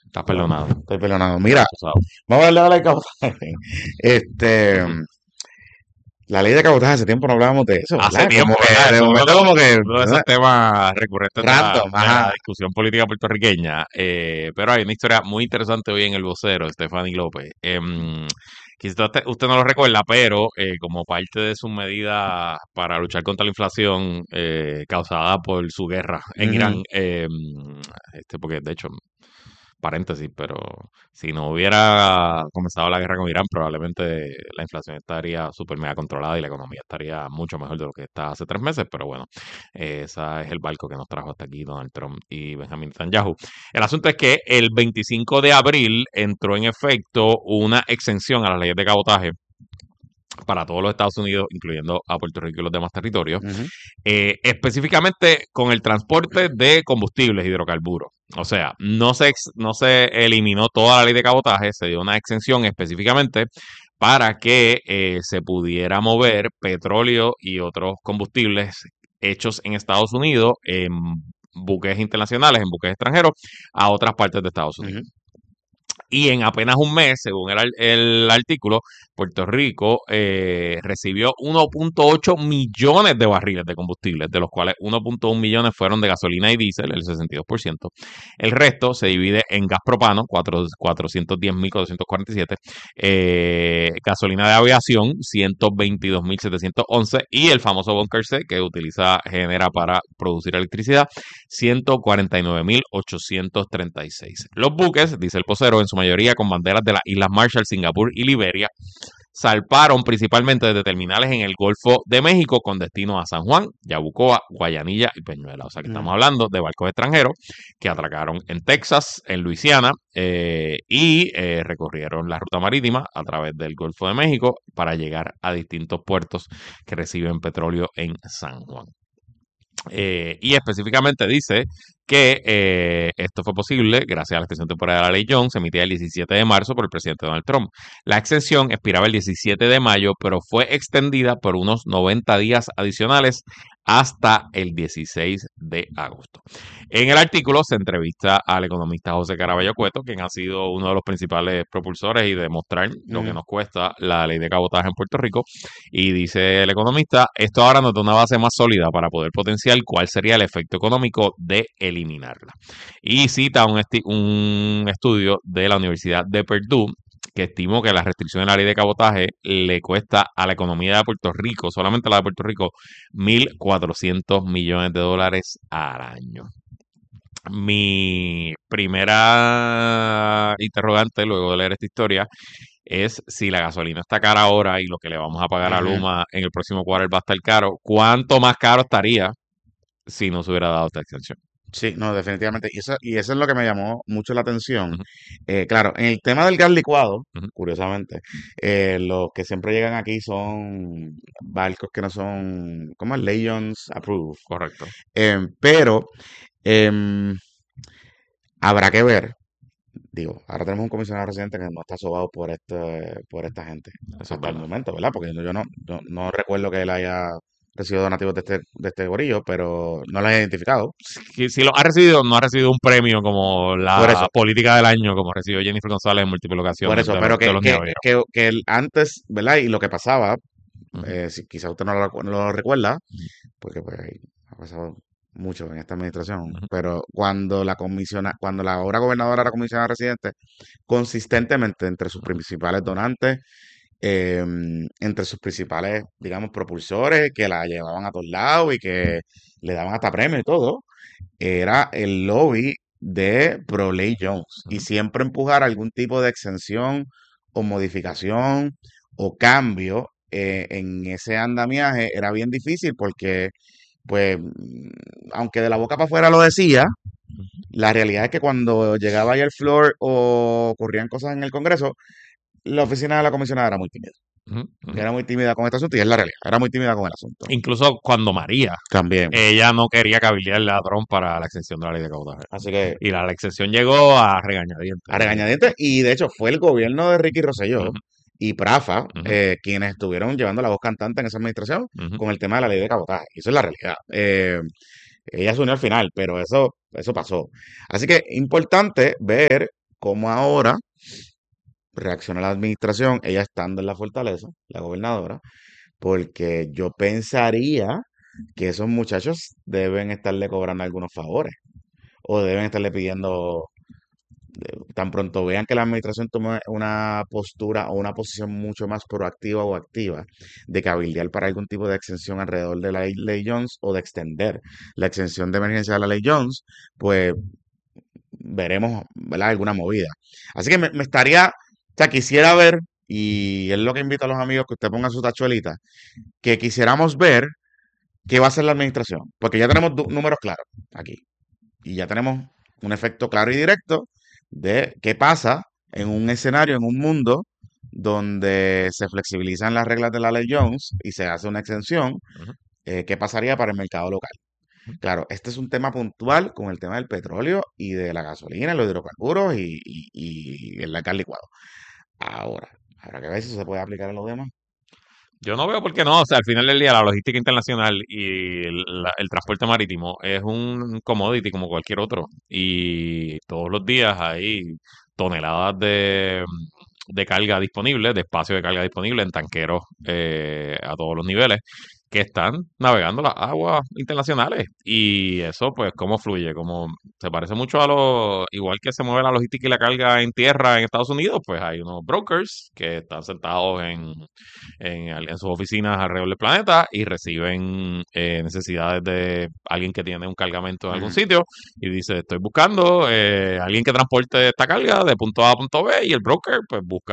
Estás perdonado. Estoy perdonado. Ya Mira, tú sabes. vamos a hablar de la ley de cabotaje. Este, Ujú. la ley de cabotaje, hace tiempo no hablábamos de eso, Hace ¿verdad? Como tiempo, que ¿verdad? de Eso es momento como que, uno de esos ¿verdad? temas recurrentes de Random, de ajá. la discusión política puertorriqueña. Pero hay una historia muy interesante hoy en El Vocero, Stephanie López. Quizás usted no lo recuerda, pero como parte de sus medidas para luchar contra la inflación causada por su guerra en Ujú. Irán, porque de hecho paréntesis, pero si no hubiera comenzado la guerra con Irán, probablemente la inflación estaría súper mega controlada y la economía estaría mucho mejor de lo que está hace 3 meses, pero bueno, ese es el barco que nos trajo hasta aquí Donald Trump y Benjamin Netanyahu. El asunto es que el 25 de abril entró en efecto una exención a las leyes de cabotaje para todos los Estados Unidos, incluyendo a Puerto Rico y los demás territorios, Ujú. específicamente con el transporte de combustibles hidrocarburos. O sea, no se eliminó toda la ley de cabotaje, se dio una exención específicamente para que se pudiera mover petróleo y otros combustibles hechos en Estados Unidos en buques internacionales, en buques extranjeros, a otras partes de Estados Unidos. Ujú. Y en apenas un mes, según el artículo, Puerto Rico recibió 1.8 millones de barriles de combustible, de los cuales 1.1 millones fueron de gasolina y diésel, el 62%. El resto se divide en gas propano, 410.447, gasolina de aviación, 122.711, y el famoso bunker C, que genera para producir electricidad, 149.836. Los buques, dice el vocero, en su mayoría con banderas de las Islas Marshall, Singapur y Liberia, salparon principalmente desde terminales en el Golfo de México con destino a San Juan, Yabucoa, Guayanilla y Peñuela. O sea que estamos Ujú. hablando de barcos extranjeros que atracaron en Texas, en Luisiana y recorrieron la ruta marítima a través del Golfo de México para llegar a distintos puertos que reciben petróleo en San Juan. Y específicamente dice que esto fue posible gracias a la extensión temporal de la ley Jones, emitida el 17 de marzo por el presidente Donald Trump. La extensión expiraba el 17 de mayo, pero fue extendida por unos 90 días adicionales hasta el 16 de agosto. En el artículo se entrevista al economista José Caraballo Cueto, quien ha sido uno de los principales propulsores y demostrar lo que Ujú. nos cuesta la ley de cabotaje en Puerto Rico. Y dice el economista, esto ahora nos da una base más sólida para poder potenciar cuál sería el efecto económico de eliminarla. Y cita un estudio de la Universidad de Purdue que estimó que la restricción de la ley de cabotaje le cuesta a la economía de Puerto Rico, solamente a la de Puerto Rico, 1.400 millones de dólares al año. Mi primera interrogante luego de leer esta historia es si la gasolina está cara ahora y lo que le vamos a pagar a Ujú. Luma en el próximo quarter va a estar caro, ¿cuánto más caro estaría si no se hubiera dado esta extensión? Sí, no, definitivamente. Y eso es lo que me llamó mucho la atención. Ujú, Claro, en el tema del gas licuado, ujú, curiosamente, los que siempre llegan aquí son barcos que no son, ¿cómo es? Legends Approved. correcto. Pero em, habrá que ver. Digo, ahora tenemos un comisionado residente que no está sobado por esta gente Eso es hasta el verdad. momento, ¿verdad? Porque yo no recuerdo que él haya recibido donativos de este gorillo, pero no lo he identificado. Si lo ha recibido, no ha recibido un premio como Por la eso, política del año, como recibió Jennifer González en múltiples por ocasiones eso, pero de que, los que, Nieveros. que, que él antes, ¿verdad? Y lo que pasaba, Ujú, si quizá usted no lo recuerda, ujú, porque pues ha pasado mucho en esta administración, ujú, pero cuando la ahora gobernadora era comisionada residente, consistentemente entre sus ujú, principales donantes, entre sus principales, digamos, propulsores que la llevaban a todos lados y que le daban hasta premios y todo, era el lobby de ProLay Jones y ujú, siempre empujar algún tipo de exención o modificación o cambio en ese andamiaje era bien difícil porque, pues, aunque de la boca para afuera lo decía, ujú, la realidad es que cuando llegaba ahí al floor o ocurrían cosas en el Congreso, la oficina de la comisionada era muy tímida. ujú, ujú. Era muy tímida con este asunto y es la realidad. Era muy tímida con el asunto. Incluso cuando María, También. ella no quería cabildearle a Trump para la extensión de la ley de cabotaje. Así que Y la extensión llegó a regañadientes, a básicamente. regañadientes. Y de hecho fue el gobierno de Ricky Rosselló Ujú, y Prafa ujú, quienes estuvieron llevando la voz cantante en esa administración ujú, con el tema de la ley de cabotaje. Y eso es la realidad. Ella se unió al final, pero eso pasó. Así que importante ver cómo ahora reacciona la administración, ella estando en la fortaleza, la gobernadora, porque yo pensaría que esos muchachos deben estarle cobrando algunos favores o deben estarle pidiendo, tan pronto vean que la administración tome una postura o una posición mucho más proactiva o activa de cabildear para algún tipo de exención alrededor de la ley Jones o de extender la exención de emergencia de la ley Jones, pues veremos, ¿verdad? Alguna movida. Así que me estaría, o sea, quisiera ver, y es lo que invito a los amigos que usted ponga su tachuelita, que quisiéramos ver qué va a hacer la administración, porque ya tenemos números claros aquí, y ya tenemos un efecto claro y directo de qué pasa en un escenario, en un mundo donde se flexibilizan las reglas de la ley Jones y se hace una exención, Ujú, ¿qué pasaría para el mercado local? ujú. Claro, este es un tema puntual con el tema del petróleo y de la gasolina, los hidrocarburos y el gas licuado. Ahora, habrá que ver si se puede aplicar a los demás. Yo no veo por qué no. O sea, al final del día, la logística internacional y el transporte marítimo es un commodity como cualquier otro. Y todos los días hay toneladas de carga disponible, de espacio de carga disponible en tanqueros a todos los niveles que están navegando las aguas internacionales. Y eso, pues, cómo fluye, como se parece mucho a lo, igual que se mueve la logística y la carga en tierra en Estados Unidos, pues hay unos brokers que están sentados en sus oficinas alrededor del planeta y reciben necesidades de alguien que tiene un cargamento en algún Ujú, sitio y dice, estoy buscando alguien que transporte esta carga de punto A a punto B y el broker pues busca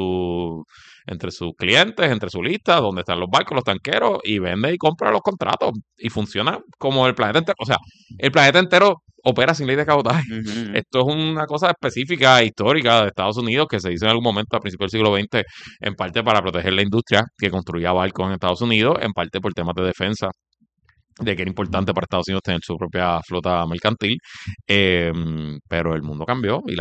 entre sus clientes, entre su lista, donde están los barcos, los tanqueros y vende y compra los contratos y funciona como el planeta entero. O sea, el planeta entero opera sin ley de cabotaje. ujú, ujú. Esto es una cosa específica, histórica de Estados Unidos que se hizo en algún momento a principios del siglo XX en parte para proteger la industria que construía barcos en Estados Unidos, en parte por temas de defensa, de que era importante para Estados Unidos tener su propia flota mercantil, eh, pero el mundo cambió y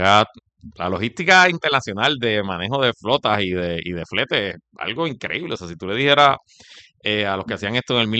la logística internacional de manejo de flotas y de flete es algo increíble. O sea, si tú le dijeras a los que hacían esto en el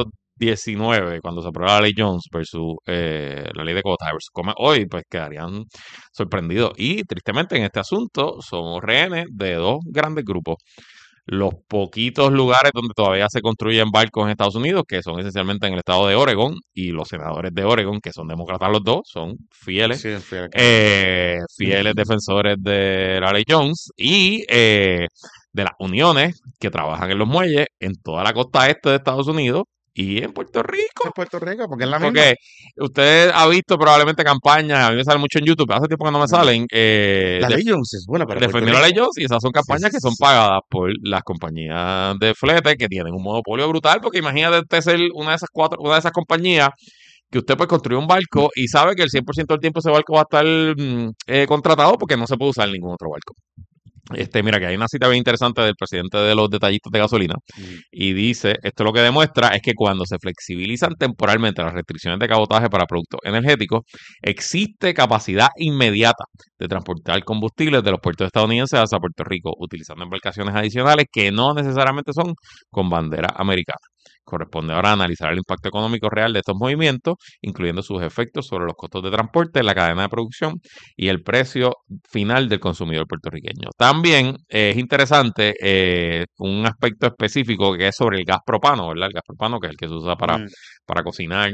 1919, cuando se aprobó la ley Jones versus la ley de Cota versus hoy, pues quedarían sorprendidos. Y tristemente en este asunto somos rehenes de dos grandes grupos. Los poquitos lugares donde todavía se construyen barcos en Estados Unidos, que son esencialmente en el estado de Oregon, y los senadores de Oregon, que son demócratas los dos, son fieles, Sí, fíjate que no. fieles defensores de la ley Jones y de las uniones que trabajan en los muelles en toda la costa este de Estados Unidos y en Puerto Esa es Rico. Puerto Rico, porque es la misma. Porque usted ha visto probablemente campañas, a mí me sale mucho en YouTube, hace tiempo que no me Ujú. salen, La ley Jones es buena para Puerto defendiendo la ley Rico. Jones y esas son Sí, campañas sí, que sí, son sí. pagadas por las compañías de flete que tienen un monopolio brutal, porque imagínate usted ser una de esas compañías que usted puede construir un barco y sabe que el 100% del tiempo ese barco va a estar contratado porque no se puede usar ningún otro barco. Mira, que hay una cita bien interesante del presidente de los detallistas de gasolina Ujú. y dice, esto lo que demuestra es que cuando se flexibilizan temporalmente las restricciones de cabotaje para productos energéticos, existe capacidad inmediata de transportar combustibles de los puertos estadounidenses hacia Puerto Rico, utilizando embarcaciones adicionales que no necesariamente son con bandera americana. Corresponde ahora analizar el impacto económico real de estos movimientos, incluyendo sus efectos sobre los costos de transporte, la cadena de producción y el precio final del consumidor puertorriqueño. También es interesante un aspecto específico que es sobre el gas propano, ¿verdad? El gas propano, que es el que se usa Ujú. para cocinar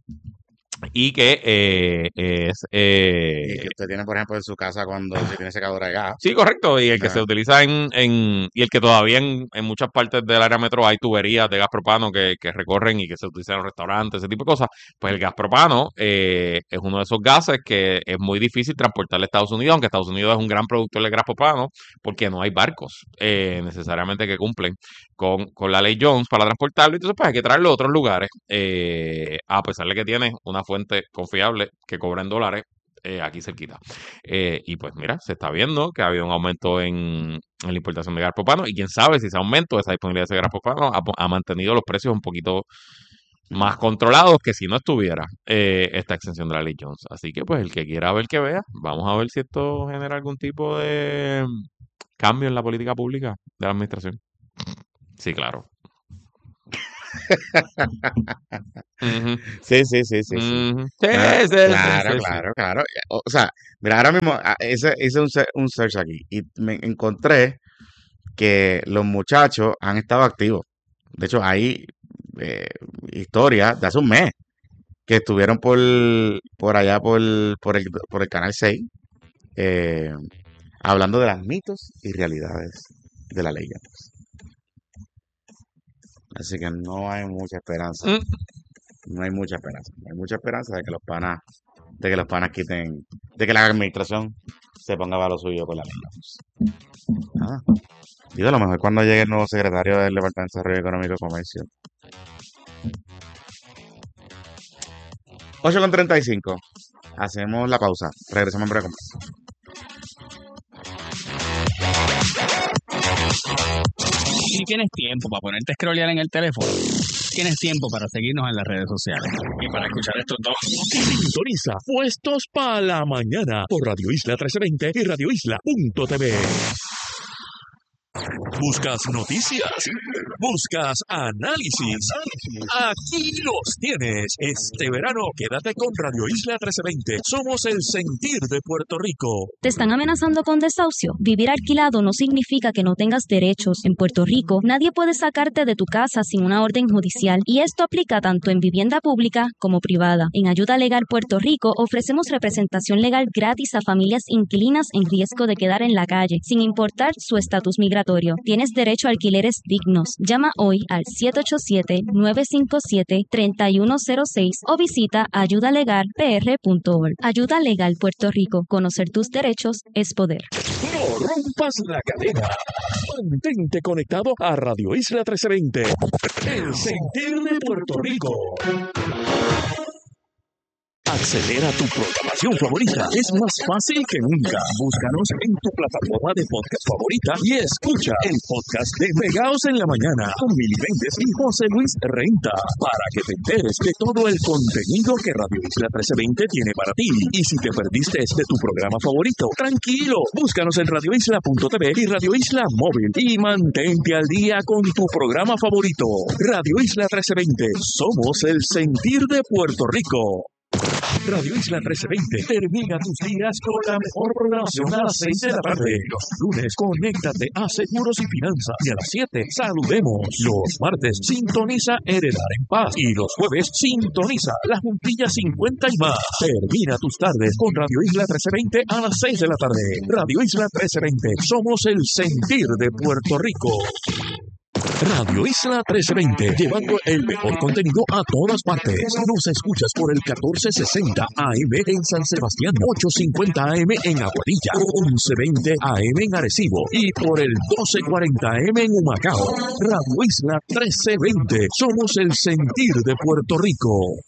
y que es Y que usted tiene, por ejemplo, en su casa cuando si tiene secadora de gas. sí, correcto, y el que se Ajá. utiliza y el que todavía en muchas partes del área metro hay tuberías de gas propano que recorren y que se utilizan en los restaurantes, ese tipo de cosas, pues el gas propano es uno de esos gases que es muy difícil transportar a Estados Unidos, aunque Estados Unidos es un gran productor de gas propano, porque no hay barcos necesariamente que cumplen con la ley Jones para transportarlo, entonces pues hay que traerlo a otros lugares, a pesar de que tiene una fuente confiable que cobra en dólares, aquí cerquita. Y pues mira, se está viendo que ha habido un aumento en la importación de gas propano y quién sabe si ese aumento, esa disponibilidad de ese gas propano ha mantenido los precios un poquito Ujú. más controlados que si no estuviera esta extensión de la ley Jones. Así que pues el que quiera ver que vea, vamos a ver si esto genera algún tipo de cambio en la política pública de la administración. Sí, claro. Ujú, Sí, sí, sí, sí, sí. ujú. Sí, Ah, sí, sí, claro, sí, sí. claro, claro. O sea, mira, ahora mismo hice un search aquí y me encontré que los muchachos han estado activos. De hecho, hay eh, historias de hace un mes que estuvieron por allá por el Canal 6 eh, hablando de las mitos y realidades de la leyenda. Así que no hay mucha esperanza. Mm, No hay mucha esperanza. No hay mucha esperanza de que los panas quiten, de que la administración se ponga para lo suyo con la ley. Nada. Digo, a lo mejor cuando llegue el nuevo secretario del Departamento de Desarrollo Económico y Comercio. 8:35. Hacemos la pausa. Regresamos en breve. Si tienes tiempo para ponerte a scrollear en el teléfono, tienes tiempo para seguirnos en las redes sociales y para escuchar estos dos. Sintoniza Puestos para la Mañana por Radio Isla 1320 y radioisla.tv. ¿Buscas noticias? ¿Buscas análisis? Aquí los tienes. Este verano quédate con Radio Isla 1320. Somos el sentir de Puerto Rico. ¿Te están amenazando con desahucio? Vivir alquilado no significa que no tengas derechos. En Puerto Rico, nadie puede sacarte de tu casa sin una orden judicial, y esto aplica tanto en vivienda pública como privada. En Ayuda Legal Puerto Rico ofrecemos representación legal gratis a familias inquilinas en riesgo de quedar en la calle, sin importar su estatus migratorio. Tienes derecho a alquileres dignos. Llama hoy al 787-957-3106 o visita ayudalegalpr.org. Ayuda Legal Puerto Rico. Conocer tus derechos es poder. No rompas la cadena. Mantente conectado a Radio Isla 1320. El sentir de Puerto Rico. Acceder a tu programación favorita es más fácil que nunca. Búscanos en tu plataforma de podcast favorita y escucha el podcast de Pegaos en la Mañana con Mili Méndez y José Luis Renta, para que te enteres de todo el contenido que Radio Isla 1320 tiene para ti. Y si te perdiste de tu programa favorito, tranquilo, búscanos en radioisla.tv y Radio Isla Móvil y mantente al día con tu programa favorito. Radio Isla 1320, somos el sentir de Puerto Rico. Radio Isla 1320 termina tus días con la mejor programación a las 6 de la tarde. Los lunes, conéctate a Seguros y Finanzas. Y a las 7, saludemos. Los martes, sintoniza Heredar en Paz. Y los jueves, sintoniza La Juntilla 50 y más. Termina tus tardes con Radio Isla 1320 a las 6 de la tarde. Radio Isla 1320, somos el sentir de Puerto Rico. Radio Isla 1320, llevando el mejor contenido a todas partes. Nos escuchas por el 1460 AM en San Sebastián, 850 AM en Aguadilla, 1120 AM en Arecibo y por el 1240 AM en Humacao. Radio Isla 1320, somos el sentir de Puerto Rico.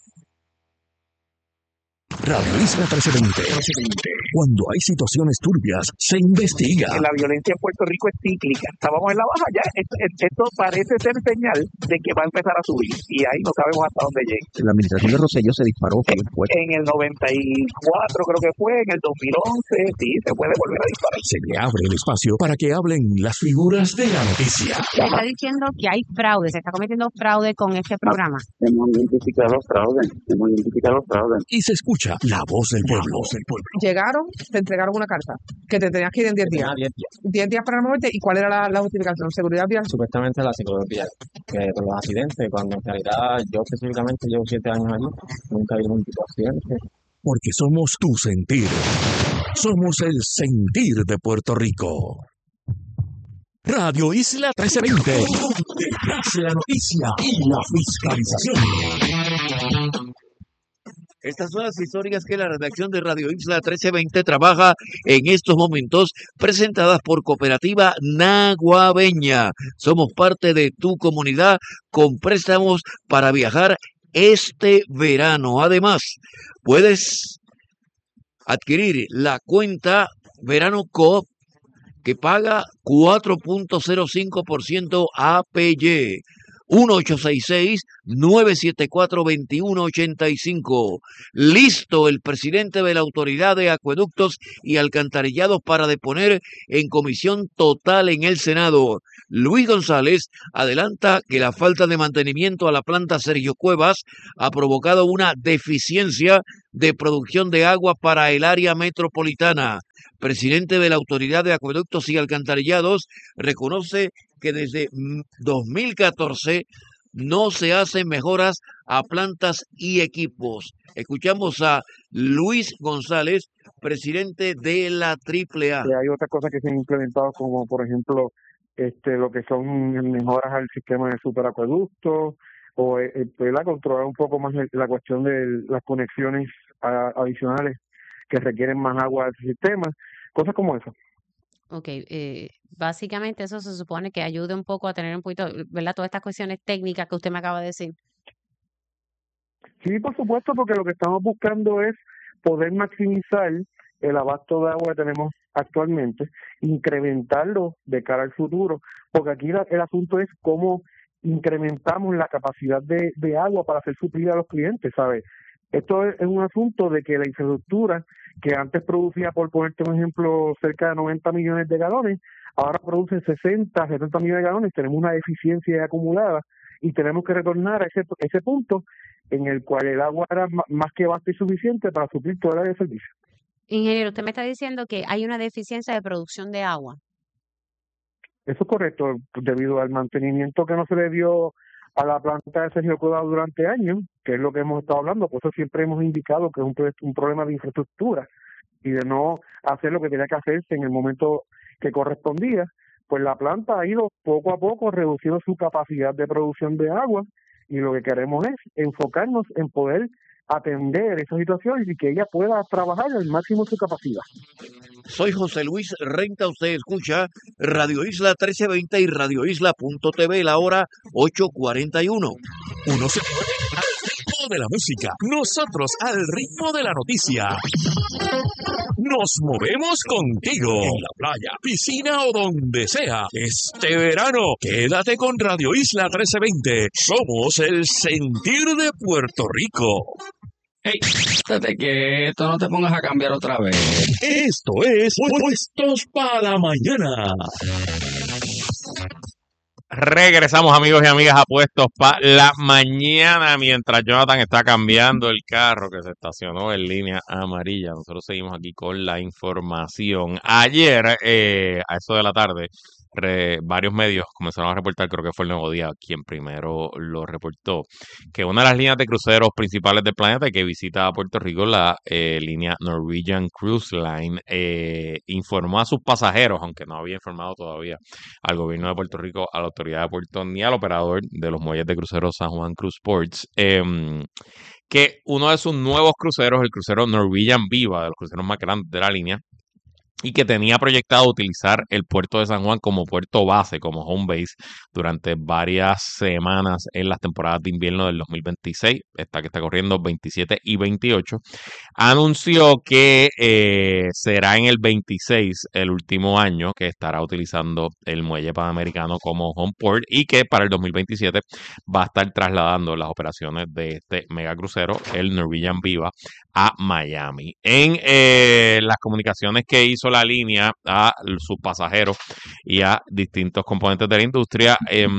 Radio Isla 1320. Cuando hay situaciones turbias, se investiga. La violencia en Puerto Rico es cíclica. Estábamos en la baja ya. Esto parece ser señal de que va a empezar a subir. Y ahí no sabemos hasta dónde llegue. La administración de Rosselló se disparó fuerte. En el 94 creo que fue, en el 2011, sí, se puede volver a disparar. Se le abre el espacio para que hablen las figuras de la noticia. Se está diciendo que hay fraude, se está cometiendo fraude con este programa. Hemos identificado los fraudes. Y se escucha la voz del pueblo. Llegaron, te entregaron una carta que te tenías que ir en 10 días. 10 días para moverte. ¿Y cuál era la justificación? ¿Seguridad vial? Supuestamente la seguridad vial, que por los accidentes, cuando en realidad yo específicamente llevo 7 años allí, nunca hay ningún tipo de accidente. Porque somos tu sentir. Somos el sentir de Puerto Rico. Radio Isla 1320. Detrás de la noticia y la fiscalización. Estas son las historias que la redacción de Radio Isla 1320 trabaja en estos momentos, presentadas por Cooperativa Naguabeña. Somos parte de tu comunidad con préstamos para viajar este verano. Además, puedes adquirir la cuenta Verano Coop, que paga 4.05% APY. 1866-974-2185. Listo el presidente de la Autoridad de Acueductos y Alcantarillados para deponer en comisión total en el Senado. Luis González adelanta que la falta de mantenimiento a la planta Sergio Cuevas ha provocado una deficiencia de producción de agua para el área metropolitana. Presidente de la Autoridad de Acueductos y Alcantarillados reconoce que desde 2014 no se hacen mejoras a plantas y equipos. Escuchamos a Luis González, presidente de la AAA. Hay otras cosas que se han implementado, como por ejemplo lo que son mejoras al sistema de superacueductos, o controlar un poco más la cuestión de las conexiones adicionales que requieren más agua del sistema, cosas como eso. Ok, básicamente eso se supone que ayude un poco a tener un poquito, ¿verdad? Todas estas cuestiones técnicas que usted me acaba de decir. Sí, por supuesto, porque lo que estamos buscando es poder maximizar el abasto de agua que tenemos actualmente, incrementarlo de cara al futuro, porque aquí el asunto es cómo incrementamos la capacidad de agua para hacer suplida a los clientes, ¿sabes? Esto es un asunto de que la infraestructura que antes producía, por ponerte un ejemplo, cerca de 90 millones de galones, ahora produce 60, 70 millones de galones, tenemos una deficiencia acumulada y tenemos que retornar a ese punto en el cual el agua era más que basta y suficiente para suplir toda el área de servicio. Ingeniero, usted me está diciendo que hay una deficiencia de producción de agua. Eso es correcto, debido al mantenimiento que no se le dio a la planta de Sergio Cuevas durante años, que es lo que hemos estado hablando. Por eso siempre hemos indicado que es un problema de infraestructura y de no hacer lo que tenía que hacerse en el momento que correspondía. Pues la planta ha ido poco a poco reduciendo su capacidad de producción de agua, y lo que queremos es enfocarnos en poder atender esas situaciones y que ella pueda trabajar al máximo de su capacidad. Soy José Luis Renta, usted escucha Radio Isla 1320 y radioisla.tv, la hora 8:41. Uno se mueve al ritmo de la música, nosotros al ritmo de la noticia. Nos movemos contigo en la playa, piscina o donde sea. Este verano, quédate con Radio Isla 1320. Somos el sentir de Puerto Rico. Hey, estate quieto, no te pongas a cambiar otra vez. Esto es Puestos para la Mañana. Regresamos, amigos y amigas, a Puestos para la Mañana, mientras Jonathan está cambiando el carro que se estacionó en línea amarilla. Nosotros seguimos aquí con la información. Ayer, a eso de la tarde, varios medios comenzaron a reportar, creo que fue el Nuevo Día quien primero lo reportó, que una de las líneas de cruceros principales del planeta y que visita a Puerto Rico, la línea Norwegian Cruise Line, informó a sus pasajeros, aunque no había informado todavía al gobierno de Puerto Rico, a la autoridad de puerto ni al operador de los muelles de cruceros San Juan Cruise Ports, que uno de sus nuevos cruceros, el crucero Norwegian Viva, de los cruceros más grandes de la línea, y que tenía proyectado utilizar el puerto de San Juan como puerto base, como home base, durante varias semanas en las temporadas de invierno del 2026, esta que está corriendo 27 y 28, anunció que será en el 26, el último año, que estará utilizando el muelle panamericano como home port, y que para el 2027 va a estar trasladando las operaciones de este megacrucero, el Norwegian Viva, a Miami. En las comunicaciones que hizo la línea a sus pasajeros y a distintos componentes de la industria,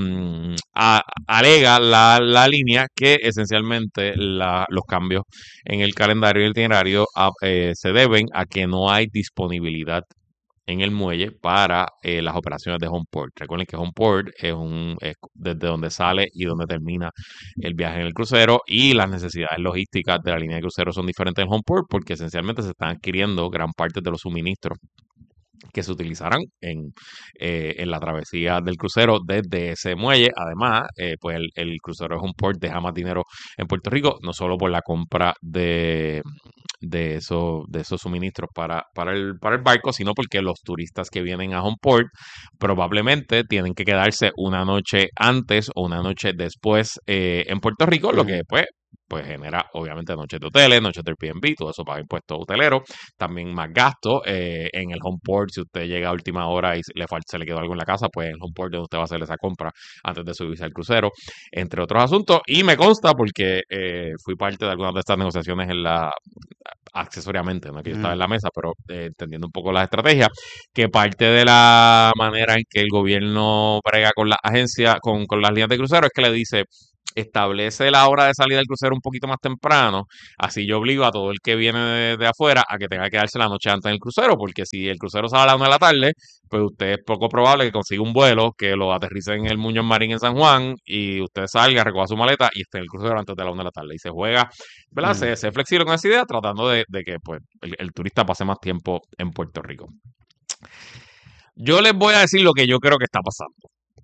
alega la línea que esencialmente los cambios en el calendario y el itinerario se deben a que no hay disponibilidad en el muelle para las operaciones de home port. Recuerden que home port es desde donde sale y donde termina el viaje en el crucero, y las necesidades logísticas de la línea de crucero son diferentes en home port porque esencialmente se están adquiriendo gran parte de los suministros que se utilizarán en la travesía del crucero desde ese muelle. Además, pues el crucero es un port, deja más dinero en Puerto Rico, no solo por la compra de esos suministros para el barco, sino porque los turistas que vienen a home port probablemente tienen que quedarse una noche antes o una noche después en Puerto Rico, lo que pues pues genera obviamente noches de hoteles, noches de Airbnb, todo eso paga impuestos hoteleros, también más gastos en el home port. Si usted llega a última hora y se le quedó algo en la casa, pues en el home port donde usted va a hacer esa compra antes de subirse al crucero, entre otros asuntos. Y me consta porque fui parte de algunas de estas negociaciones accesoriamente, no que yo estaba en la mesa, pero entendiendo un poco las estrategias, que parte de la manera en que el gobierno brega con las agencias, con las líneas de crucero, es que le dice, establece la hora de salida del crucero un poquito más temprano, así yo obligo a todo el que viene de afuera a que tenga que quedarse la noche antes en el crucero, porque si el crucero sale a la 1 de la tarde, pues usted es poco probable que consiga un vuelo que lo aterrice en el Muñoz Marín en San Juan y usted salga, recoja su maleta y esté en el crucero antes de la 1 de la tarde. Y se juega, ¿verdad? Se flexible con esa idea, tratando de que pues el turista pase más tiempo en Puerto Rico. Yo les voy a decir lo que yo creo que está pasando.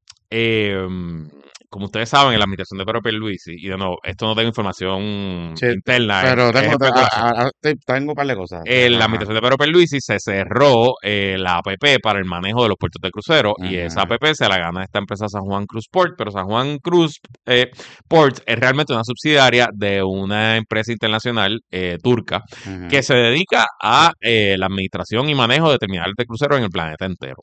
Como ustedes saben, en la administración de Pedro Pierluisi, y de nuevo, esto no tengo información Sí, interna, pero es tengo, especulación. tengo un par de cosas. En la Ajá. administración de Pedro Pierluisi se cerró la APP para el manejo de los puertos de crucero y esa Ajá. APP se la gana esta empresa San Juan Cruz Port, pero San Juan Cruz Port es realmente una subsidiaria de una empresa internacional turca que Ajá. se dedica a la administración y manejo de terminales de crucero en el planeta entero.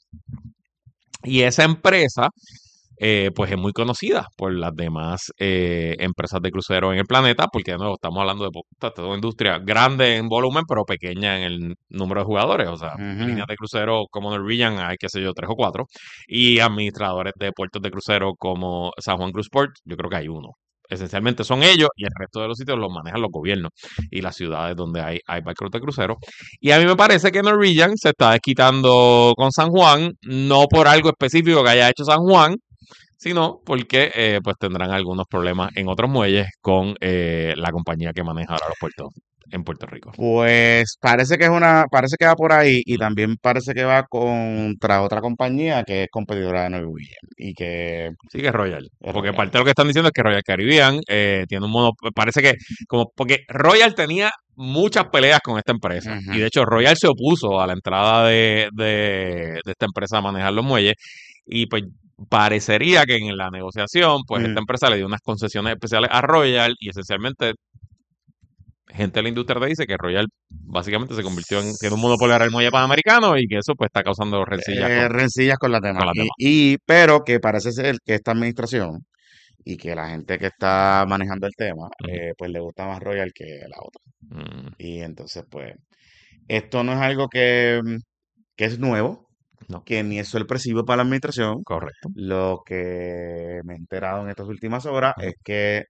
Y esa empresa, pues es muy conocida por las demás empresas de crucero en el planeta, porque de nuevo estamos hablando de una industria grande en volumen, pero pequeña en el número de jugadores. O sea, líneas de crucero como Norwegian hay, qué sé yo, 3 o 4, y administradores de puertos de crucero como San Juan Cruz Port, yo creo que hay uno. Esencialmente son ellos y el resto de los sitios los manejan los gobiernos y las ciudades donde hay barcos de crucero. Y a mí me parece que Norwegian se está desquitando con San Juan, no por algo específico que haya hecho San Juan, sino porque pues tendrán algunos problemas en otros muelles con la compañía que maneja ahora los puertos en Puerto Rico. Pues parece que va por ahí y también parece que va contra otra compañía que es competidora de Norwegian y que Sí, que es Royal. es Porque Royal. parte de lo que están diciendo es que Royal Caribbean tiene un mono, parece que porque Royal tenía muchas peleas con esta empresa y de hecho Royal se opuso a la entrada de esta empresa a manejar los muelles y pues parecería que en la negociación pues esta empresa le dio unas concesiones especiales a Royal y esencialmente gente de la industria te dice que Royal básicamente se convirtió en tiene un monopolio ahora el muelle panamericano y que eso pues está causando rencillas con las demás. con las demás. Pero que parece ser que esta administración y que la gente que está manejando el tema, pues le gusta más Royal que la otra. Y entonces, pues, esto no es algo que es nuevo, No. que ni es sorpresivo para la administración. Correcto. Lo que me he enterado en estas últimas horas es que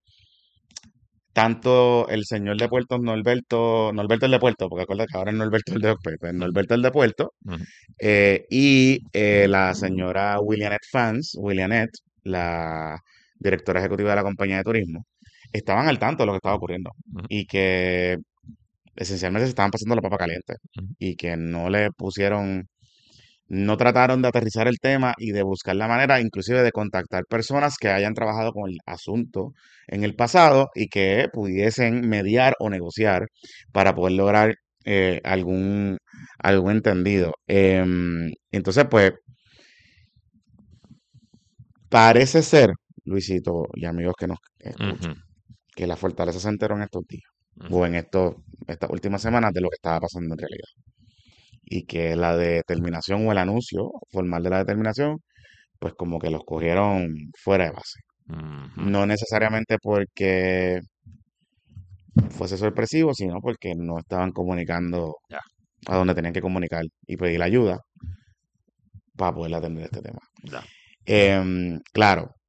tanto el señor de Puerto, Norberto el de Puerto, porque acuérdate que ahora es Norberto el de Puerto, Norberto el de Puerto, y la señora Willianet, la directora ejecutiva de la compañía de turismo, estaban al tanto de lo que estaba ocurriendo y que esencialmente se estaban pasando la papa caliente y que no trataron de aterrizar el tema y de buscar la manera, inclusive de contactar personas que hayan trabajado con el asunto en el pasado y que pudiesen mediar o negociar para poder lograr algún entendido. Entonces, pues, parece ser, Luisito y amigos que nos escuchan, que la fortaleza se enteró en estos días o en estas últimas semanas de lo que estaba pasando en realidad. Y que la determinación o el anuncio formal de la determinación, pues como que los cogieron fuera de base. No necesariamente porque fuese sorpresivo, sino porque no estaban comunicando a donde tenían que comunicar y pedir ayuda para poder atender este tema. Claro,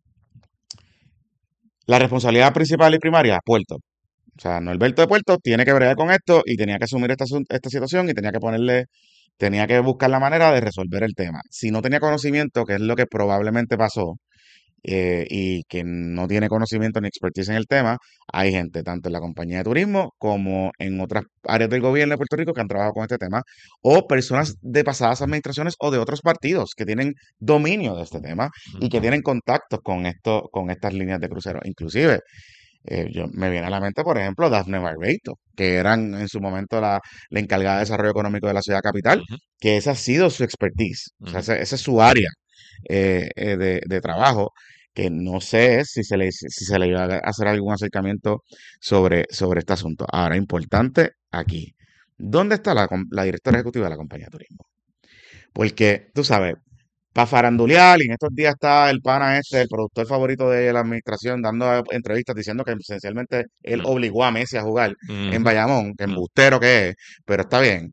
la responsabilidad principal y primaria, Puerto. O sea, Norberto de Puerto tiene que bregar con esto y tenía que asumir esta situación y tenía que buscar la manera de resolver el tema. Si no tenía conocimiento, que es lo que probablemente pasó, y que no tiene conocimiento ni expertise en el tema, hay gente tanto en la compañía de turismo como en otras áreas del gobierno de Puerto Rico que han trabajado con este tema, o personas de pasadas administraciones o de otros partidos que tienen dominio de este tema y que tienen contactos con estas líneas de crucero. Inclusive, me viene a la mente, por ejemplo, Daphne Barreto, que eran en su momento la encargada de desarrollo económico de la ciudad capital, que esa ha sido su expertise, o sea, esa es su área de trabajo, que no sé si se le iba a hacer algún acercamiento sobre este asunto. Ahora, importante aquí, ¿dónde está la directora ejecutiva de la compañía de turismo? Porque, tú sabes, para farandulear, y en estos días está el pana el productor favorito de la administración, dando entrevistas diciendo que esencialmente él obligó a Messi a jugar en Bayamón, que embustero que es, pero está bien.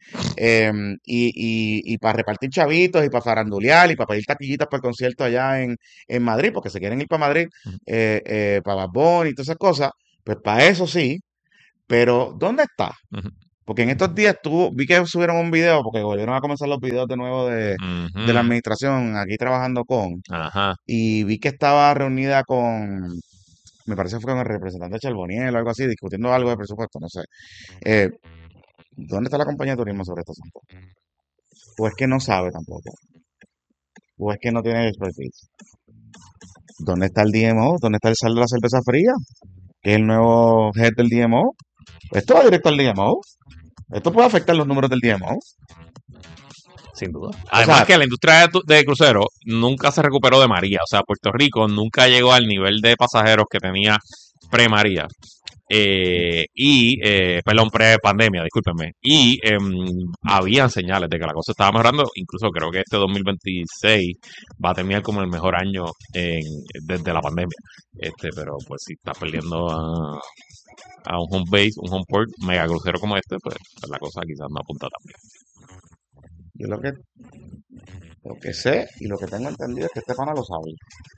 Y para repartir chavitos, y para farandulear, y para pedir taquillitas para el concierto allá en Madrid, porque se quieren ir para Madrid, para Bad Bunny y todas esas cosas, pues para eso sí, pero ¿dónde está? Porque en estos días vi que subieron un video, porque volvieron a comenzar los videos de nuevo de la administración, aquí trabajando y vi que estaba reunida me parece que fue con el representante de Charboniel o algo así, discutiendo algo de presupuesto, no sé. ¿Dónde está la compañía de turismo sobre este asunto? O es que no sabe tampoco. O es que no tiene expertise. ¿Dónde está el DMO? ¿Dónde está el sal de la cerveza fría? Que es el nuevo head del DMO. Esto va directo al DMO. Esto puede afectar los números del DMO. Sin duda. Además que la industria de cruceros nunca se recuperó de María. O sea, Puerto Rico nunca llegó al nivel de pasajeros que tenía pre-María. Perdón, pre-pandemia, discúlpenme. Y habían señales de que la cosa estaba mejorando. Incluso creo que este 2026 va a terminar como el mejor año desde la pandemia. Pero pues si está perdiendo a un home base, un home port mega crucero como pues la cosa quizás no apunta tan bien. Yo lo que sé y lo que tengo entendido es que este pana lo sabe.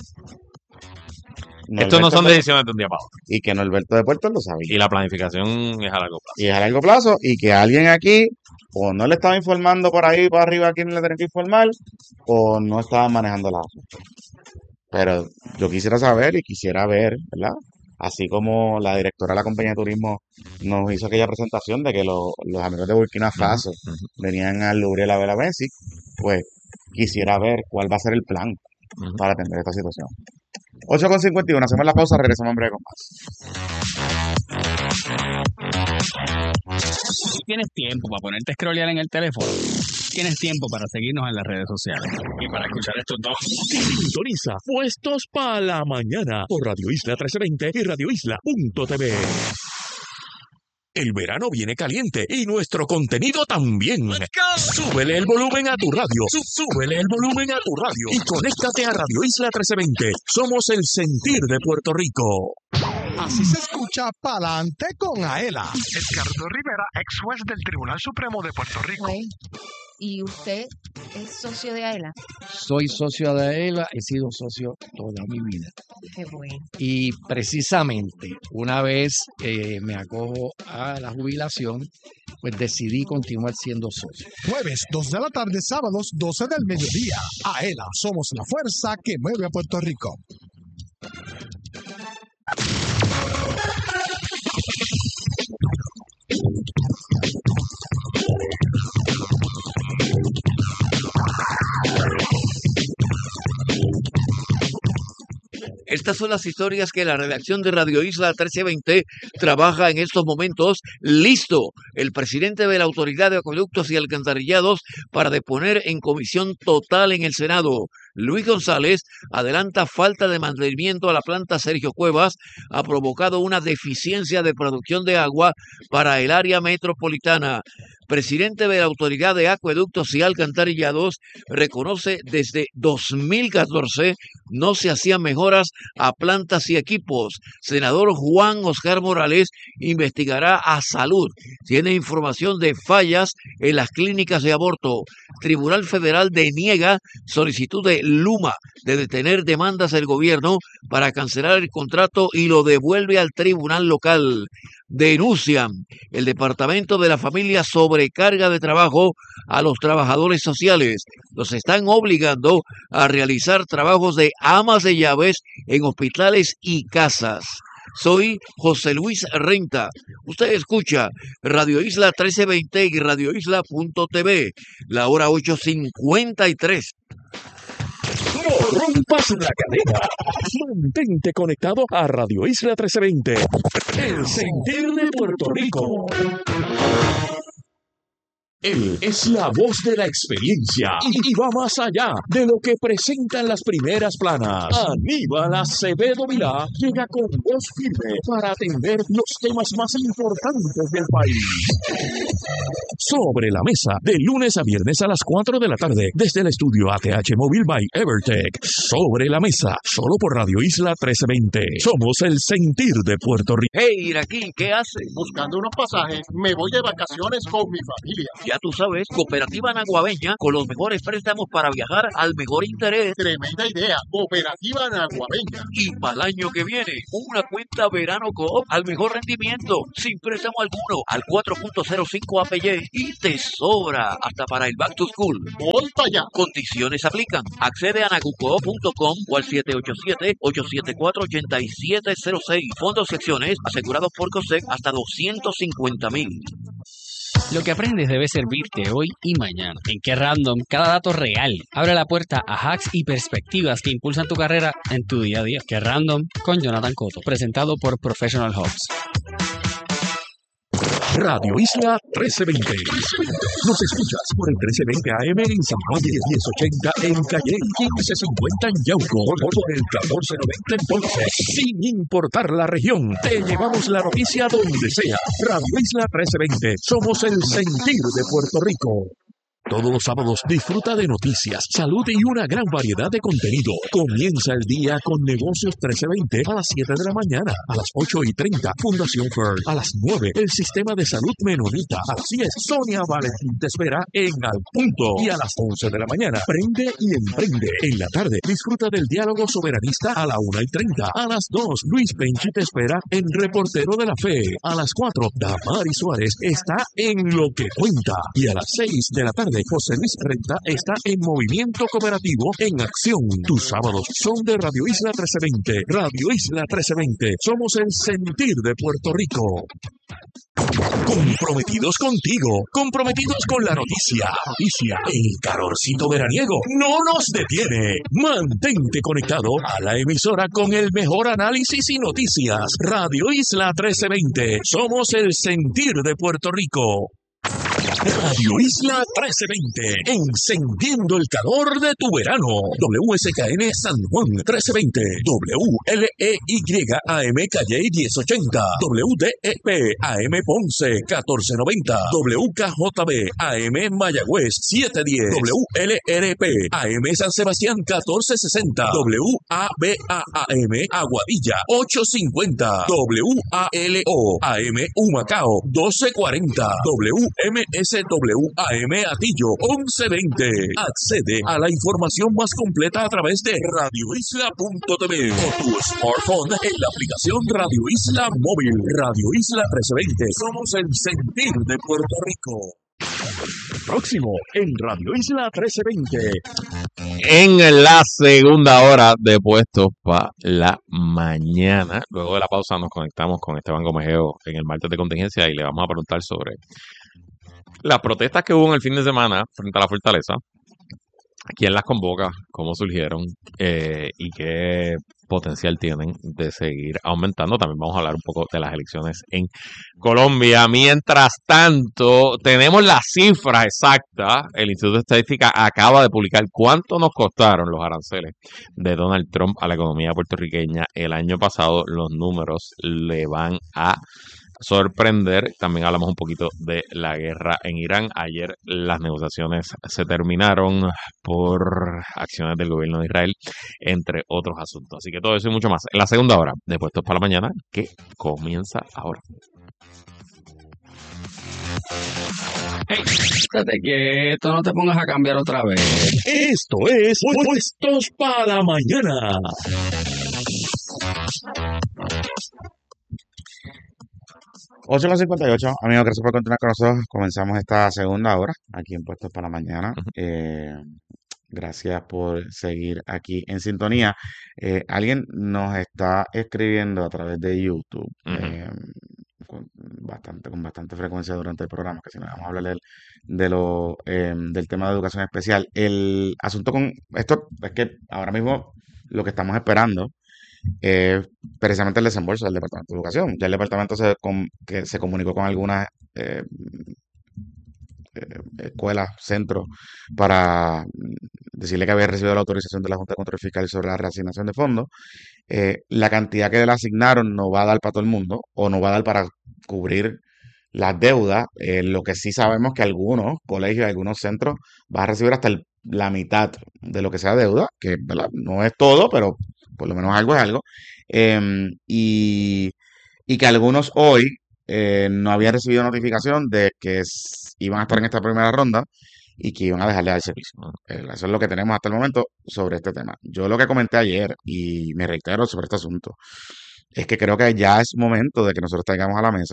Estos no son decisiones de un día para otro. Y que Norberto de Puerto lo sabía. Y la planificación es a largo plazo. Y es a largo plazo, y que alguien aquí o no le estaba informando por ahí para arriba a quien le tenía que informar, o no estaba manejando la asunto. Pero yo quisiera saber y quisiera ver, ¿verdad? Así como la directora de la compañía de turismo nos hizo aquella presentación de que los amigos de Burkina Faso venían al Louvre a ver a Messi, pues quisiera ver cuál va a ser el plan para atender esta situación. 8:51, hacemos la pausa, regresamos en breve con más. Tienes tiempo para ponerte a scrollear en el teléfono. Tienes tiempo para seguirnos en las redes sociales. Y para escuchar estos dos. Sintoniza Puestos para la Mañana por Radio Isla 1320 y radioisla.tv. El verano viene caliente y nuestro contenido también. Súbele el volumen a tu radio. Súbele el volumen a tu radio. Y conéctate a Radio Isla 1320. Somos el sentir de Puerto Rico. Así se escucha Pa'lante con Aela. Edgardo Rivera, ex juez del Tribunal Supremo de Puerto Rico. ¿Y usted es socio de AELA? Soy socio de AELA, he sido socio toda mi vida. Qué bueno. Y precisamente una vez me acojo a la jubilación, pues decidí continuar siendo socio. Jueves 2 de la tarde, sábados 12 del mediodía. AELA, somos la fuerza que mueve a Puerto Rico. Estas son las historias que la redacción de Radio Isla 1320 trabaja en estos momentos. Listo el presidente de la Autoridad de Acueductos y Alcantarillados para deponer en comisión total en el Senado. Luis González adelanta falta de mantenimiento a la planta Sergio Cuevas ha provocado una deficiencia de producción de agua para el área metropolitana. Presidente de la Autoridad de Acueductos y Alcantarillados reconoce desde 2014 no se hacían mejoras a plantas y equipos. Senador Juan Oscar Morales investigará a Salud. Tiene información de fallas en las clínicas de aborto. Tribunal Federal deniega solicitud de Luma de detener demandas del gobierno para cancelar el contrato y lo devuelve al tribunal local. Denuncian el Departamento de la Familia sobrecarga de trabajo a los trabajadores sociales. Los están obligando a realizar trabajos de amas de llaves en hospitales y casas. Soy José Luis Renta. Usted escucha Radio Isla 1320 y radioisla.tv. La hora 8:53. No rompas la cadena. Mantente conectado a Radio Isla 1320. El sentir de Puerto Rico. Él es la voz de la experiencia y va más allá de lo que presentan las primeras planas. Aníbal Acevedo Vilá llega con voz firme para atender los temas más importantes del país. Sobre la mesa, de lunes a viernes a las 4 de la tarde, desde el estudio ATH Móvil by Evertech. Sobre la mesa, solo por Radio Isla 1320. Somos el sentir de Puerto Rico. Hey, Iraquí, ¿qué haces? Buscando unos pasajes, me voy de vacaciones con mi familia. Ya tú sabes, Cooperativa Naguabeña, con los mejores préstamos para viajar al mejor interés. Tremenda idea, Cooperativa Naguabeña. Y para el año que viene, una cuenta verano Coop al mejor rendimiento, sin préstamo alguno, al 4.05 APY y te sobra hasta para el Back to School. Voy para allá. Condiciones aplican. Accede a nagucoop.com o al 787-874-8706. Fondos secciones asegurados por COSEC hasta $250,000. Lo que aprendes debe servirte hoy y mañana. En Qué Random, cada dato real abre la puerta a hacks y perspectivas que impulsan tu carrera en tu día a día. Qué Random con Jonathan Cotto, presentado por Professional Hubs. Radio Isla 1320. Nos escuchas por el 1320 AM en San Juan y 1080 en Calle, 1550 en Yauco, por el 1490 en Ponce. Sin importar la región, te llevamos la noticia donde sea. Radio Isla 1320. Somos el sentir de Puerto Rico. Todos los sábados disfruta de noticias, salud y una gran variedad de contenido. Comienza el día con Negocios 1320 a las 7 de la mañana, a las 8:30 Fundación Fern, a las 9 el Sistema de Salud Menonita, a las 10 Sonia Valentín te espera en Al Punto y a las 11 de la mañana Prende y Emprende. En la tarde disfruta del diálogo soberanista a la 1:30, a las 2 Luis Penchi te espera en Reportero de la Fe, a las 4 Damari Suárez está en Lo que Cuenta y a las 6 de la tarde José Luis Renta está en Movimiento Cooperativo en Acción. Tus sábados son de Radio Isla 1320. Radio Isla 1320. Somos el sentir de Puerto Rico. Comprometidos contigo, comprometidos con la noticia. El calorcito veraniego no nos detiene. Mantente conectado a la emisora con el mejor análisis y noticias. Radio Isla 1320. Somos el sentir de Puerto Rico. Radio Isla 1320, encendiendo el calor de tu verano. WSKN San Juan 1320, WLEY-AM Calle 1080, WDEP AM Ponce 1490, WKJB AM Mayagüez 710, WLRP AM San Sebastián 1460, WABA-AM Aguadilla 850, WALO AM Humacao 1240, MSWAM Atillo 1120. Accede a la información más completa a través de radioisla.tv o tu smartphone en la aplicación Radio Isla Móvil. Radio Isla 1320. Somos el sentir de Puerto Rico. Próximo en Radio Isla 1320. En la segunda hora de Puestos para la Mañana. Luego de la pausa nos conectamos con Esteban Gomejeo en el martes de contingencia y le vamos a preguntar sobre las protestas que hubo en el fin de semana frente a la Fortaleza. ¿Quién las convoca? ¿Cómo surgieron? ¿Y qué potencial tienen de seguir aumentando? También vamos a hablar un poco de las elecciones en Colombia. Mientras tanto, tenemos la cifra exacta. El Instituto de Estadística acaba de publicar cuánto nos costaron los aranceles de Donald Trump a la economía puertorriqueña el año pasado. Los números le van a sorprender. También hablamos un poquito de la guerra en Irán. Ayer las negociaciones se terminaron por acciones del gobierno de Israel, entre otros asuntos. Así que todo eso y mucho más en la segunda hora de Puestos para la Mañana, que comienza ahora. Hey, espérate quieto, no te pongas a cambiar otra vez. Esto es Puestos para la Mañana. 8:58, amigos, gracias por continuar con nosotros. Comenzamos esta segunda hora aquí en Puestos para la Mañana. Gracias por seguir aquí en sintonía. Alguien nos está escribiendo a través de YouTube con bastante frecuencia durante el programa, que si no vamos a hablar del tema de educación especial. El asunto con esto es que ahora mismo lo que estamos esperando precisamente el desembolso del Departamento de Educación. Ya el departamento se comunicó con algunas escuelas, centros, para decirle que había recibido la autorización de la Junta de Control Fiscal sobre la reasignación de fondos. La cantidad que le asignaron no va a dar para todo el mundo o no va a dar para cubrir las deudas. Lo que sí sabemos que algunos colegios, algunos centros van a recibir hasta la mitad de lo que sea deuda, que ¿verdad? No es todo, pero por lo menos algo es algo. Y que algunos hoy no habían recibido notificación de que iban a estar en esta primera ronda y que iban a dejar de dar servicio. Eso es lo que tenemos hasta el momento sobre este tema. Yo lo que comenté ayer, y me reitero sobre este asunto, es que creo que ya es momento de que nosotros traigamos a la mesa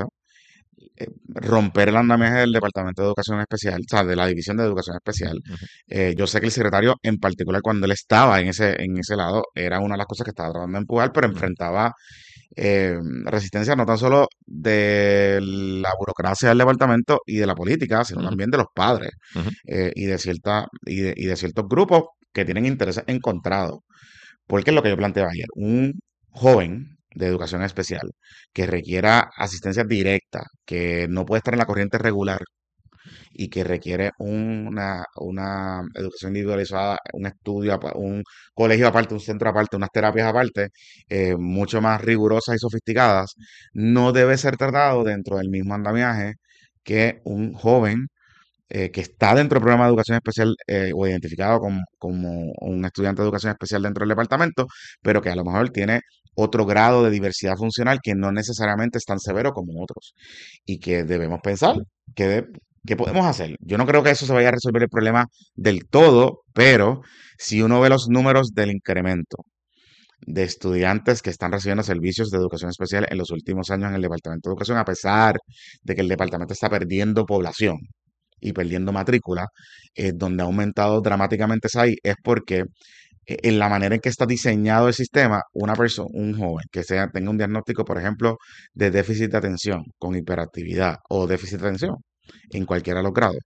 romper el andamiaje del Departamento de Educación Especial, o sea, de la División de Educación Especial. Yo sé que el secretario, en particular, cuando él estaba en ese lado, era una de las cosas que estaba tratando de empujar, pero enfrentaba resistencia no tan solo de la burocracia del departamento y de la política, sino también de los padres y de ciertos grupos que tienen intereses encontrados. Porque es lo que yo planteaba ayer. Un joven de educación especial que requiera asistencia directa, que no puede estar en la corriente regular y que requiere una educación individualizada, un estudio, un colegio aparte, un centro aparte, unas terapias aparte, mucho más rigurosas y sofisticadas, no debe ser tratado dentro del mismo andamiaje que un joven que está dentro del programa de educación especial o identificado como un estudiante de educación especial dentro del departamento, pero que a lo mejor tiene otro grado de diversidad funcional que no necesariamente es tan severo como otros y que debemos pensar qué podemos hacer. Yo no creo que eso se vaya a resolver el problema del todo, pero si uno ve los números del incremento de estudiantes que están recibiendo servicios de educación especial en los últimos años en el Departamento de Educación, a pesar de que el departamento está perdiendo población y perdiendo matrícula, donde ha aumentado dramáticamente esa ahí, es porque en la manera en que está diseñado el sistema, un joven que tenga un diagnóstico, por ejemplo, de déficit de atención con hiperactividad o déficit de atención en cualquiera de los grados,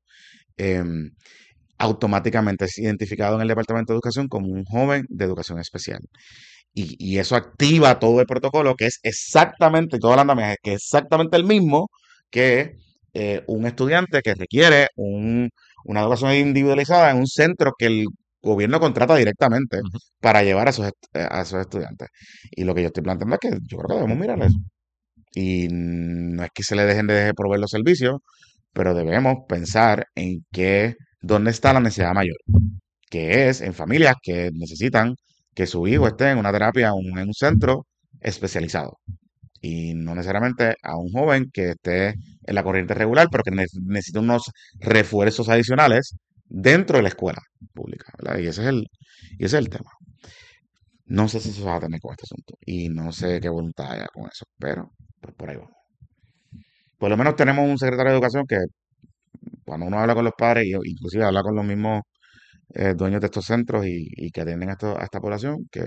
automáticamente es identificado en el Departamento de Educación como un joven de educación especial. Y eso activa todo el protocolo, que es exactamente, todo el andamiaje, que es exactamente el mismo que un estudiante que requiere una educación individualizada en un centro que el gobierno contrata directamente para llevar a esos estudiantes. Y lo que yo estoy planteando es que yo creo que debemos mirar eso. Y no es que se le dejen de proveer los servicios, pero debemos pensar en dónde está la necesidad mayor, que es en familias que necesitan que su hijo esté en una terapia en un centro especializado. Y no necesariamente a un joven que esté en la corriente regular, pero que necesita unos refuerzos adicionales dentro de la escuela pública, ¿verdad? Y ese es el tema. No sé si se va a tener con este asunto y no sé qué voluntad haya con eso, pero pues por ahí vamos. Por lo menos tenemos un secretario de Educación que cuando uno habla con los padres, y inclusive habla con los mismos dueños de estos centros y que atienden a esta población, que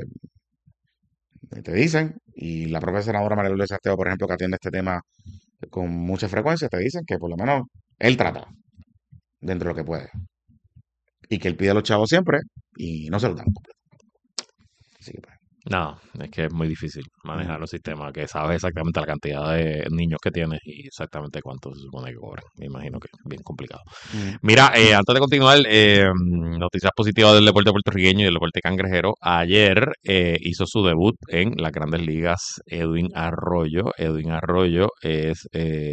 te dicen, y la propia senadora María Lourdes Arteo, por ejemplo, que atiende este tema con mucha frecuencia, te dicen que por lo menos él trata dentro de lo que puede. Y que él pide a los chavos siempre y no se los dan completo. Así que pues. No, es que es muy difícil manejar un sistema que sabes exactamente la cantidad de niños que tienes y exactamente cuánto se supone que cobran. Me imagino que es bien complicado. Mira, antes de continuar, noticias positivas del deporte puertorriqueño y del deporte cangrejero. Ayer hizo su debut en las Grandes Ligas Edwin Arroyo. Edwin Arroyo es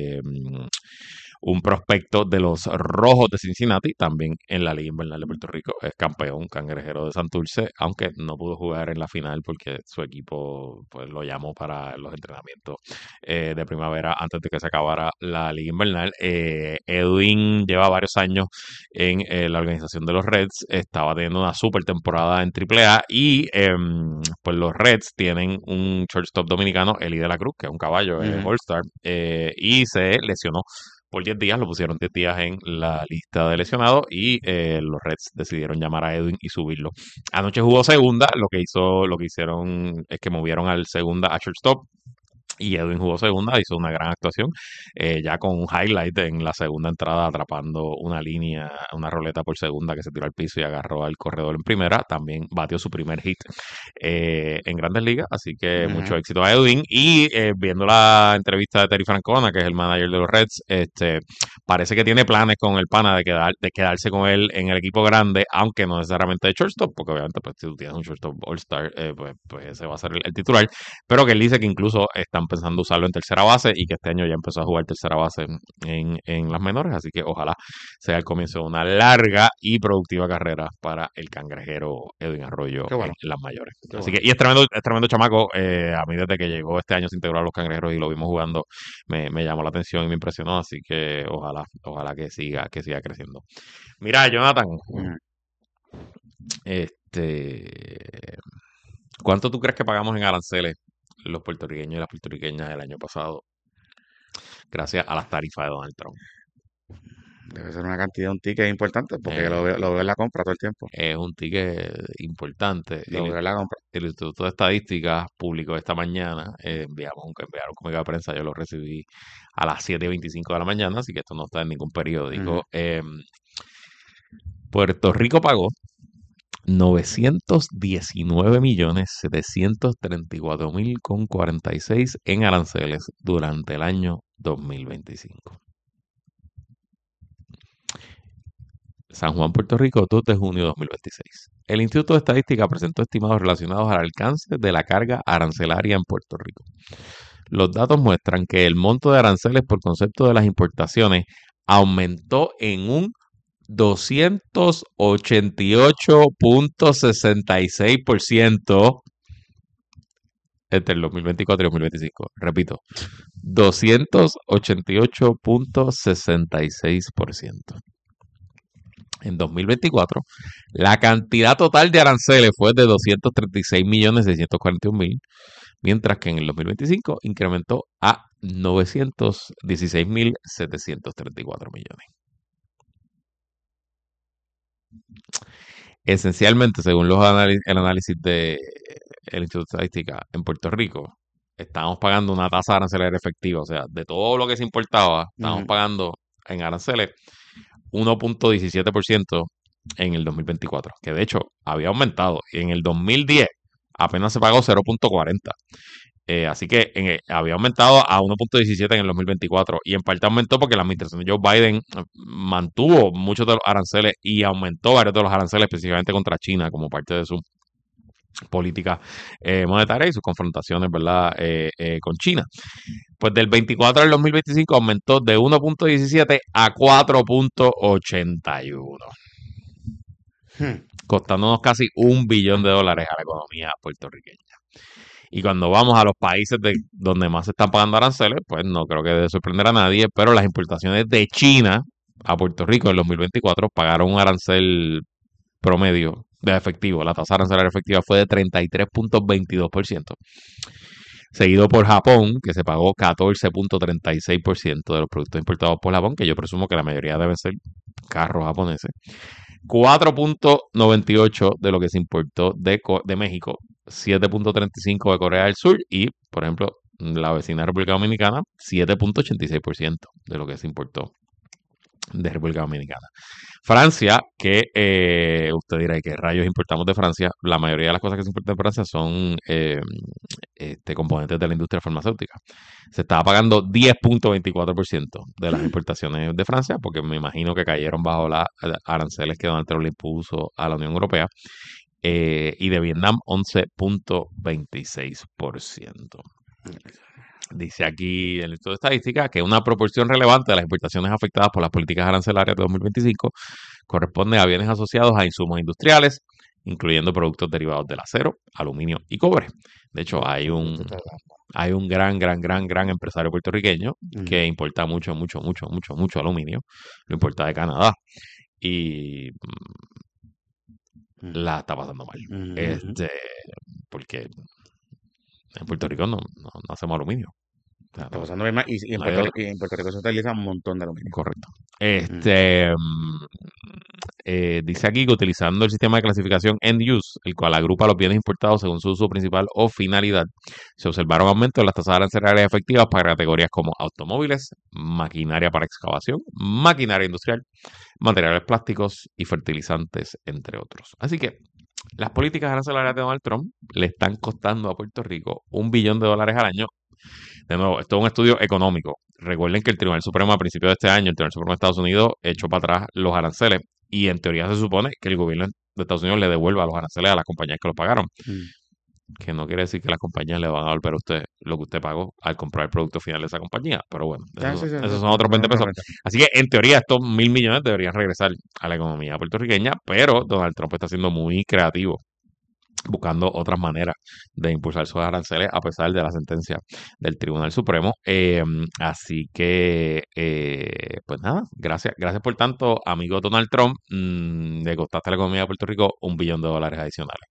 un prospecto de los Rojos de Cincinnati, también en la Liga Invernal de Puerto Rico. Es campeón cangrejero de Santurce, aunque no pudo jugar en la final porque su equipo pues lo llamó para los entrenamientos de primavera antes de que se acabara la Liga Invernal. Edwin lleva varios años en la organización de los Reds, estaba teniendo una super temporada en AAA y pues los Reds tienen un shortstop dominicano, Eli de la Cruz, que es un caballo, All-Star, y se lesionó por 10 días, lo pusieron 10 días en la lista de lesionados y los Reds decidieron llamar a Edwin y subirlo. Anoche jugó segunda, lo que hicieron es que movieron al segunda a shortstop Y Edwin jugó segunda, hizo una gran actuación, ya con un highlight en la segunda entrada, atrapando una línea, una roleta por segunda que se tiró al piso y agarró al corredor en primera. También batió su primer hit en Grandes Ligas, así que mucho éxito a Edwin. Y viendo la entrevista de Terry Francona, que es el manager de los Reds, parece que tiene planes con el pana de quedarse con él en el equipo grande, aunque no necesariamente de shortstop, porque obviamente pues, si tú tienes un shortstop All-Star, pues ese va a ser el titular, pero que él dice que incluso están pensando usarlo en tercera base y que este año ya empezó a jugar tercera base en las menores, así que ojalá sea el comienzo de una larga y productiva carrera para el cangrejero Edwin Arroyo en las mayores. Así que, y es tremendo chamaco. A mí desde que llegó este año se integró a los cangrejeros y lo vimos jugando, me llamó la atención y me impresionó, así que ojalá que siga creciendo. Mira, Jonathan, ¿cuánto tú crees que pagamos en aranceles los puertorriqueños y las puertorriqueñas el año pasado gracias a las tarifas de Donald Trump? Debe ser una cantidad, un ticket importante, porque lo veo en la compra todo el tiempo. Es un ticket importante. Lo veo en la compra. El Instituto de Estadística publicó esta mañana, enviaron un comunicado de prensa, yo lo recibí a las 7:25 de la mañana, así que esto no está en ningún periódico. Puerto Rico pagó 919.734.000,46 en aranceles durante el año 2025. San Juan, Puerto Rico, 2 de junio de 2026. El Instituto de Estadística presentó estimados relacionados al alcance de la carga arancelaria en Puerto Rico. Los datos muestran que el monto de aranceles por concepto de las importaciones aumentó en un 288.66% entre el 2024 y 2025. Repito, 288.66%. En 2024, la cantidad total de aranceles fue de 236.641.000, mientras que en el 2025 incrementó a 916.734 millones. Esencialmente, según el análisis del Instituto de Estadística, en Puerto Rico estábamos pagando una tasa arancelaria efectiva, o sea, de todo lo que se importaba, estábamos pagando en aranceles 1.17% en el 2024, que de hecho había aumentado. En el 2010 apenas se pagó 0.40. Así que había aumentado a 1.17 en el 2024 y en parte aumentó porque la administración de Joe Biden mantuvo muchos de los aranceles y aumentó varios de los aranceles específicamente contra China como parte de su política monetaria y sus confrontaciones, ¿verdad? Con China. Pues del 24 al 2025 aumentó de 1.17 a 4.81, costándonos casi $1 billón a la economía puertorriqueña. Y cuando vamos a los países donde más se están pagando aranceles, pues no creo que debe sorprender a nadie, pero las importaciones de China a Puerto Rico en 2024 pagaron un arancel promedio de efectivo. La tasa arancelaria efectiva fue de 33.22%, seguido por Japón, que se pagó 14.36% de los productos importados por Japón, que yo presumo que la mayoría deben ser carros japoneses. 4.98% de lo que se importó de México, 7.35% de Corea del Sur y, por ejemplo, la vecina República Dominicana, 7.86% de lo que se importó de República Dominicana. Francia, que usted dirá, ¿qué rayos importamos de Francia? La mayoría de las cosas que se importan de Francia son componentes de la industria farmacéutica. Se estaba pagando 10.24% de las importaciones de Francia, porque me imagino que cayeron bajo las aranceles que Donald Trump le impuso a la Unión Europea. Y de Vietnam, 11.26%. Dice aquí el Instituto de Estadística que una proporción relevante de las importaciones afectadas por las políticas arancelarias de 2025 corresponde a bienes asociados a insumos industriales, incluyendo productos derivados del acero, aluminio y cobre. De hecho, hay un gran empresario puertorriqueño que importa mucho aluminio. Lo importa de Canadá y la está pasando mal. Porque en Puerto Rico no hacemos aluminio. O sea, Está pasando bien mal, y en Puerto Rico se utiliza un montón de aluminio. Correcto. dice aquí que utilizando el sistema de clasificación End Use, el cual agrupa los bienes importados según su uso principal o finalidad, se observaron aumentos en las tasas arancelarias efectivas para categorías como automóviles, maquinaria para excavación, maquinaria industrial, materiales plásticos y fertilizantes, entre otros. Así que las políticas arancelarias de Donald Trump le están costando a Puerto Rico $1 billón al año. De nuevo, esto es un estudio económico. Recuerden que el Tribunal Supremo a principios de este año, el Tribunal Supremo de Estados Unidos, echó para atrás los aranceles y en teoría se supone que el gobierno de Estados Unidos le devuelva los aranceles a las compañías que los pagaron. Que no quiere decir que las compañías le van a devolver a usted lo que usted pagó al comprar el producto final de esa compañía. Pero bueno, esos son otros 20 pesos. Así que en teoría estos $1,000 millones deberían regresar a la economía puertorriqueña, pero Donald Trump está siendo muy creativo, buscando otras maneras de impulsar sus aranceles a pesar de la sentencia del Tribunal Supremo. Así que, pues nada, gracias por tanto, amigo Donald Trump. Le costaste a la economía de Puerto Rico $1 billón adicionales.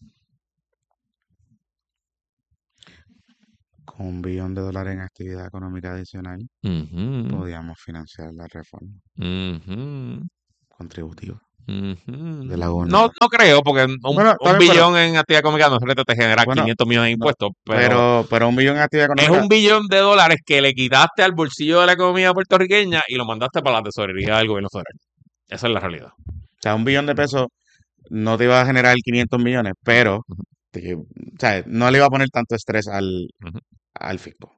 Con $1 billón en actividad económica adicional, podíamos financiar la reforma contributiva de la ONU. No creo, porque un billón en actividad económica no te genera 500 millones de impuestos. Pero $1 billón en actividad económica es $1 billón que le quitaste al bolsillo de la economía puertorriqueña y lo mandaste para la tesorería del gobierno federal. Esa es la realidad. O sea, $1 billón no te iba a generar 500 millones, pero o sea, no le iba a poner tanto estrés al fisco.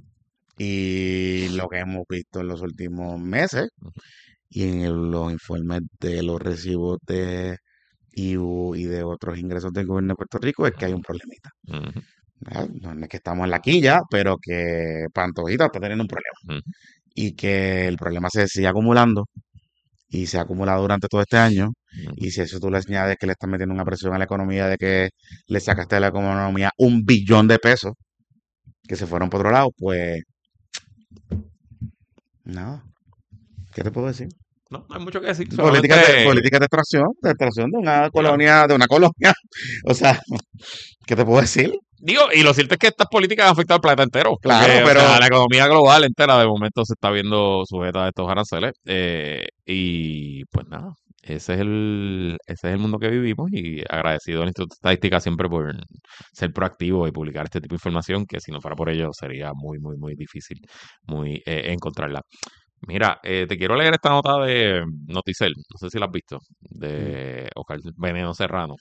Y lo que hemos visto en los últimos meses y en los informes de los recibos de IVU y de otros ingresos del gobierno de Puerto Rico es que hay un problemita. No es que estamos en la quilla, pero que Pantojita está teniendo un problema. Y que el problema se sigue acumulando y se ha acumulado durante todo este año. Y si eso tú le añades que le estás metiendo una presión a la economía de que le sacaste de la economía $1 billón que se fueron por otro lado, pues nada. ¿Qué te puedo decir? No hay mucho que decir. Política de extracción de una colonia. O sea, ¿qué te puedo decir? Digo, y lo cierto es que estas políticas han afectado al planeta entero. Claro, porque, pero o sea, la economía global entera de momento se está viendo sujeta a estos aranceles. Y pues nada, ese es el mundo que vivimos y agradecido al Instituto de Estadística siempre por ser proactivo y publicar este tipo de información que si no fuera por ello sería muy, muy, muy difícil encontrarla. Mira, te quiero leer esta nota de Noticel, no sé si la has visto, de Oscar Veneno Serrano.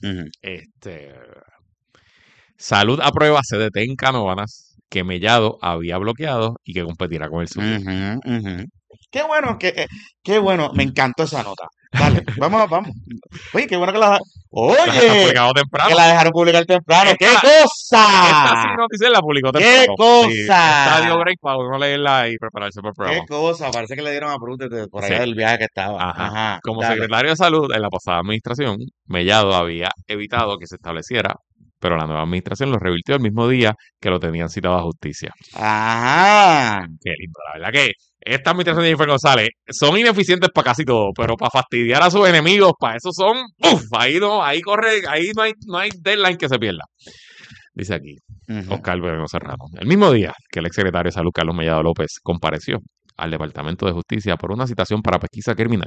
Salud aprueba CDT en Canóvanas que Mellado había bloqueado y que competirá con el sur. Qué bueno, me encantó esa nota. Dale, vamos. Oye, qué bueno que la publicado temprano. Que la dejaron publicar temprano. ¡Qué cosa! Esta sí Noticel la publicó temprano. ¡Qué cosa! Sí, está dio break para uno leerla y prepararse para el programa. ¡Qué cosa! Parece que le dieron apuro por allá del viaje que estaba. Ajá. Como secretario de Salud en la pasada administración, Mellado había evitado que se estableciera, pero la nueva administración lo revirtió el mismo día que lo tenían citado a justicia. ¡Ajá! Qué lindo, la verdad que esta administración de Jennifer González son ineficientes para casi todo, pero para fastidiar a sus enemigos, para eso son, ahí corre, ahí no hay deadline que se pierda. Dice aquí, Oscar Veneno Serrano. El mismo día que el exsecretario de Salud, Carlos Mellado López, compareció al Departamento de Justicia por una citación para pesquisa criminal,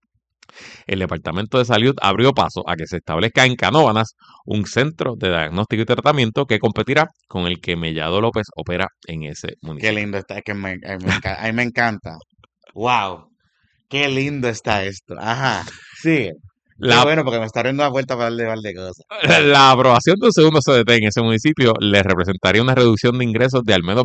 el Departamento de Salud abrió paso a que se establezca en Canóvanas un centro de diagnóstico y tratamiento que competirá con el que Mellado López opera en ese municipio. Qué lindo está, es que a mí me encanta. ¡Wow! ¡Qué lindo está esto! Ajá, sigue. Bueno, porque me está abriendo la vuelta para darle de cosas. La aprobación de un segundo CDT en ese municipio le representaría una reducción de ingresos de al menos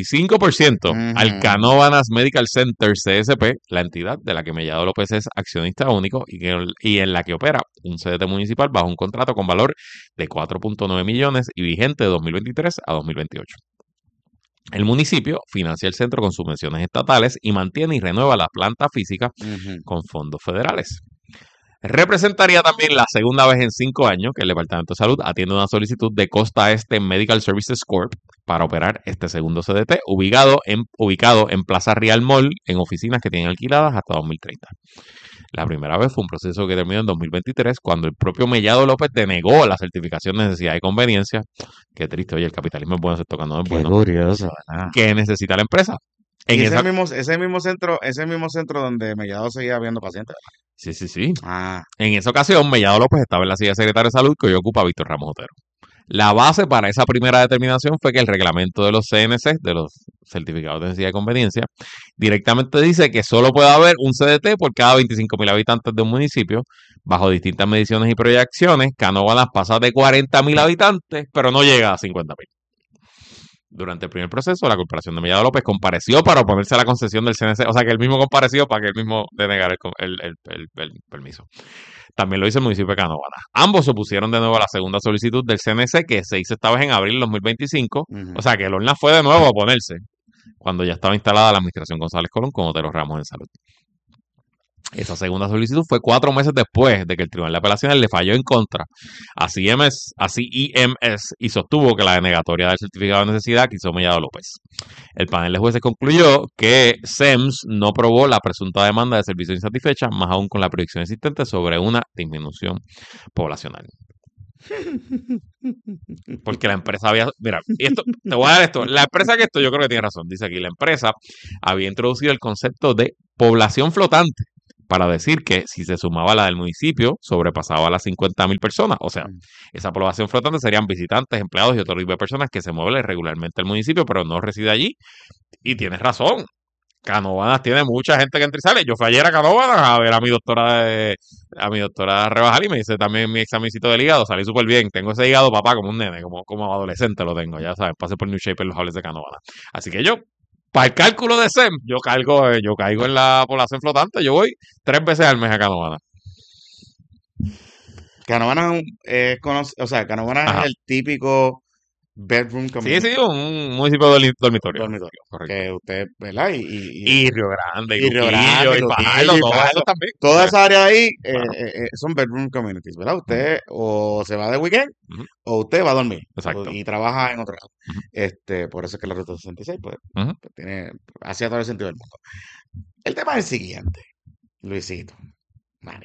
25% al Canóvanas Medical Center CSP, la entidad de la que Mellado López es accionista único y en la que opera un CDT municipal bajo un contrato con valor de $4.9 millones y vigente de 2023 a 2028. El municipio financia el centro con subvenciones estatales y mantiene y renueva la planta física con fondos federales. Representaría también la segunda vez en 5 años que el Departamento de Salud atiende una solicitud de Costa Este Medical Services Corp para operar este segundo CDT ubicado en Plaza Real Mall en oficinas que tienen alquiladas hasta 2030. La primera vez fue un proceso que terminó en 2023 cuando el propio Mellado López denegó la certificación de necesidad y conveniencia. Qué triste, oye, el capitalismo es bueno, se toca, no es bueno. Qué curioso, ¿verdad? Que necesita la empresa. Ese mismo centro donde Mellado seguía viendo pacientes. Sí, sí, sí. Ah, En esa ocasión, Mellado López estaba en la silla de secretario de salud que hoy ocupa Víctor Ramos Otero. La base para esa primera determinación fue que el reglamento de los CNC, de los certificados de necesidad de conveniencia, directamente dice que solo puede haber un CDT por cada 25.000 habitantes de un municipio, bajo distintas mediciones y proyecciones. Canóvanas pasa de 40.000 habitantes, pero no llega a 50.000. Durante el primer proceso, la corporación de Mellado López compareció para oponerse a la concesión del CNC, o sea que él mismo compareció para que él mismo denegar el permiso. También lo hizo el municipio de Canóvanas. Ambos se opusieron de nuevo a la segunda solicitud del CNC, que se hizo esta vez en abril de 2025. O sea que el Lorna fue de nuevo a oponerse cuando ya estaba instalada la administración González Colón con Otero Ramos en salud. Esa segunda solicitud fue 4 meses después de que el Tribunal de Apelaciones le falló en contra a CIMS y sostuvo que la denegatoria del certificado de necesidad que hizo Mellado López. El panel de jueces concluyó que SEMS no probó la presunta demanda de servicio insatisfecha, más aún con la proyección existente sobre una disminución poblacional. Porque la empresa había... Mira, esto, te voy a dar esto. La empresa que esto, yo creo que tiene razón. Dice aquí, la empresa había introducido el concepto de población flotante para decir que si se sumaba la del municipio, sobrepasaba las 50.000 personas. O sea, esa población flotante serían visitantes, empleados y otro tipo de personas que se mueven regularmente al municipio, pero no reside allí. Y tienes razón. Canóvanas tiene mucha gente que entra y sale. Yo fui ayer a Canóvanas a ver a mi doctora Rebajal y me hice también mi examencito del hígado. Salí súper bien. Tengo ese hígado, papá, como un nene, como adolescente lo tengo. Ya sabes, pasé por New Shape en los hables de Canóvanas. Así que yo, para el cálculo de SEM, yo caigo en la población flotante. Yo voy 3 veces al mes a Canóvanas. Canóvanas Canóvanas es el típico bedroom community. Sí, un municipio dormitorio. Correcto. Que usted, ¿verdad? Y Río Grande, y Río Grande, y Fajardo, todo eso también. Toda esa área ahí son bedroom communities, ¿verdad? Usted o se va de weekend o usted va a dormir. Exacto. Y trabaja en otro lado. Por eso es que la Ruta 66 pues tiene, hacía todo el sentido del mundo. El tema es el siguiente, Luisito, Manny.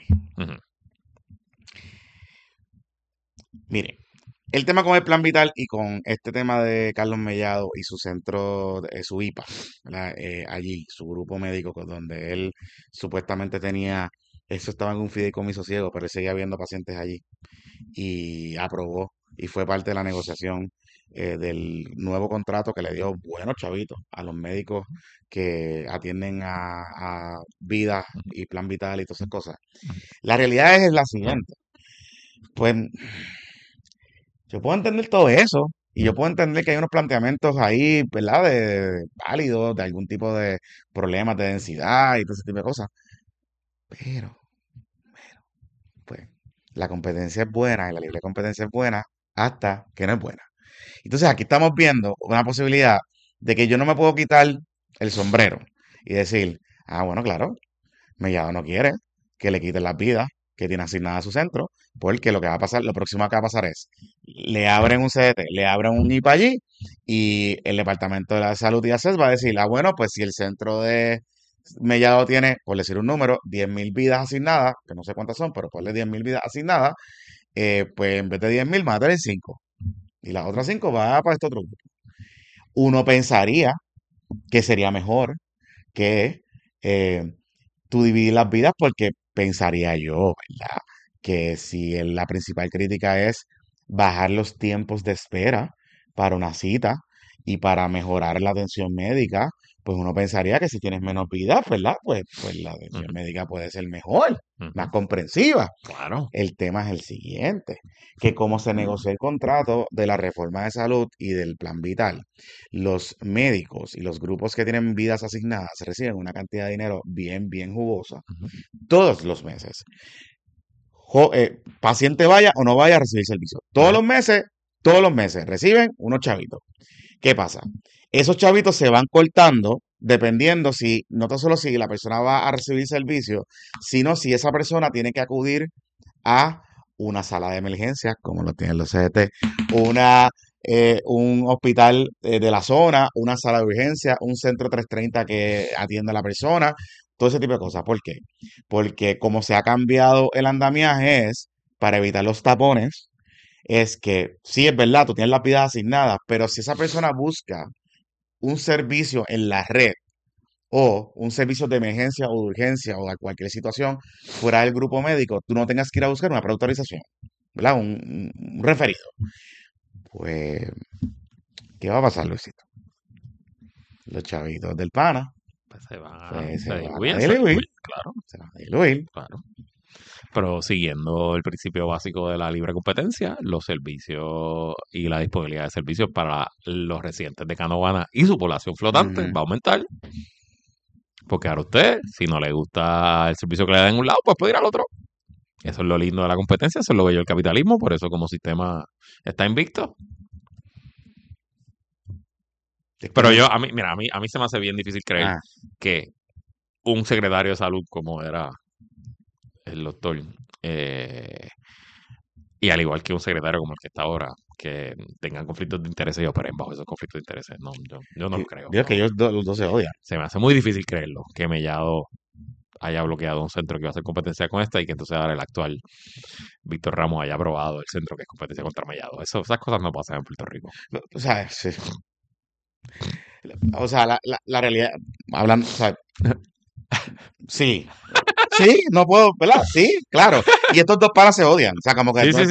Mire, el tema con el Plan Vital y con este tema de Carlos Mellado y su centro, su IPA, ¿verdad? Allí, su grupo médico, donde él supuestamente tenía, eso estaba en un fideicomiso ciego, pero él seguía viendo pacientes allí y aprobó y fue parte de la negociación del nuevo contrato que le dio buenos chavitos a los médicos que atienden a vida y Plan Vital y todas esas cosas. La realidad es la siguiente, pues... Yo puedo entender todo eso y yo puedo entender que hay unos planteamientos ahí, ¿verdad? Válidos, de algún tipo de problemas de densidad y todo ese tipo de cosas. Pero, pues, la competencia es buena y la libre competencia es buena hasta que no es buena. Entonces aquí estamos viendo una posibilidad de que yo no me puedo quitar el sombrero y decir, bueno, claro, Mellado no quiere que le quiten las vidas que tiene asignada a su centro, porque lo que va a pasar, lo próximo que va a pasar es, le abren un CDT, le abren un IPA allí, y el Departamento de la Salud y ACES va a decir, bueno, pues si el centro de Mellado tiene, por decir un número, 10.000 vidas asignadas, que no sé cuántas son, pero ponle 10.000 vidas asignadas, pues en vez de 10.000 van a tener 5. Y las otras 5 va para este otro grupo. Uno pensaría que sería mejor que tú dividir las vidas porque pensaría yo, ¿verdad? Que si la principal crítica es bajar los tiempos de espera para una cita y para mejorar la atención médica, pues uno pensaría que si tienes menos vidas, ¿verdad? Pues la atención médica puede ser mejor, más comprensiva. Claro. El tema es el siguiente, que como se negoció el contrato de la reforma de salud y del Plan Vital, los médicos y los grupos que tienen vidas asignadas reciben una cantidad de dinero bien jugosa todos los meses. Paciente vaya o no vaya a recibir servicio. Todos los meses reciben unos chavitos. ¿Qué pasa? Esos chavitos se van cortando dependiendo no tan solo si la persona va a recibir servicio, sino si esa persona tiene que acudir a una sala de emergencia, como lo tienen los CDT, un hospital de la zona, una sala de urgencia, un centro 330 que atienda a la persona, todo ese tipo de cosas. ¿Por qué? Porque como se ha cambiado el andamiaje para evitar los tapones, es que sí es verdad, tú tienes las vidas asignadas, pero si esa persona busca un servicio en la red o un servicio de emergencia o de urgencia o de cualquier situación fuera del grupo médico, tú no tengas que ir a buscar una preautorización, ¿verdad? Un referido. Pues, ¿qué va a pasar, Luisito? Los chavitos del pana Pues se van pues, se a van diluir, a se diluir, diluyen, claro, se van a diluir. claro. Pero siguiendo el principio básico de la libre competencia, los servicios y la disponibilidad de servicios para los residentes de Canóvana y su población flotante Ujú. va a aumentar. Porque ahora usted, si no le gusta el servicio que le da en un lado, pues puede ir al otro. Eso es lo lindo de la competencia, eso es lo bello del capitalismo, por eso como sistema está invicto. Pero yo, a mí se me hace bien difícil creer Ah, que un secretario de salud como era el doctor, y al igual que un secretario como el que está ahora, que tengan conflictos de intereses y operen bajo esos conflictos de intereses. No, yo no lo creo. Digo que ellos los dos se odian. Se me hace muy difícil creerlo, que Mellado haya bloqueado un centro que va a hacer competencia con esta y que entonces ahora el actual Víctor Ramos haya aprobado el centro que es competencia contra Mellado. Esas cosas no pasan en Puerto Rico. O sea, sí. O sea, la realidad, hablando, o sea, sí, sí, no puedo, ¿verdad? Sí, claro. Y estos dos panas se odian. O sea, como que Sí, sí,